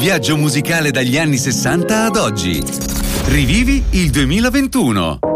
viaggio musicale dagli anni 60 ad oggi. Rivivi il 2021.